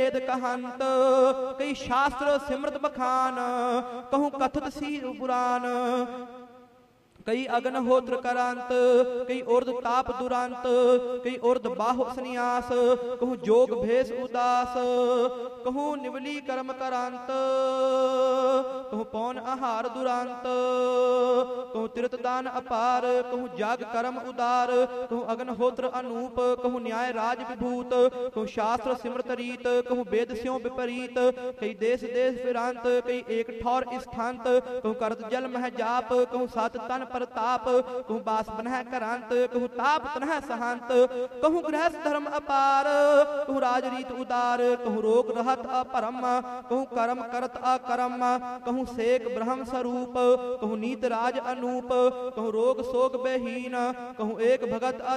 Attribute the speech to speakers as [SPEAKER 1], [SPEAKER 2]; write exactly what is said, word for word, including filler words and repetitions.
[SPEAKER 1] भेद कहंत, कई शास्त्र सिमरत बखान, कहूँ कथत सी पुराण। कई अग्निहोत्र करांत, कई उर्द ताप दुरांत, कई उर्द बाहु संन्यास, कहूँ जोग भेष उदास, कहूँ निवली कर्म करांत, कहूँ पौन आहार दुरांत, कहूँ तीर्थ दान अपार, कहूँ जाग कर्म उदार, कहूँ अग्निहोत्र अनूप, कहूँ न्याय राज विभूत, कहूँ शास्त्र सिमरत रीत, कहूँ वेद स्यों विपरीत, कई देश देश फिरांत, कई एक ठौर स्थांत, कहूँ करत जल मह जाप, कहूँ सात तन प्रताप, कहूँ बास बनह करांत, कहूँ ताप तनह सहांत, कहूँ गृहस्थ धर्म अपार, कहूँ राजरीत उदार, कहूँ रोग रहत अपरम, कहूँ कर्म करत अकरम, कहूँ सेक ब्रह्म स्वरूप, कहूँ नीत राज अनूप, कहूँ रोग शोक बेहीन, कहूँ एक भगत